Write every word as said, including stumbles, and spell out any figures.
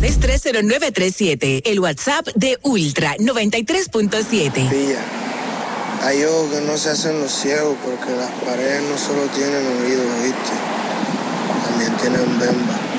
tres tres cero nueve tres siete. El WhatsApp de Ultra noventa y tres punto siete. Pilla. Hay ojos que no se hacen los ciegos porque las paredes no solo tienen oídos, ¿viste? También tienen bemba.